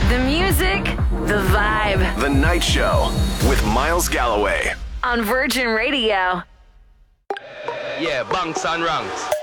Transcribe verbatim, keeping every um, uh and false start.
The music, the vibe. The Night Show with Miles Galloway on Virgin Radio. Yeah, bunks and ranks.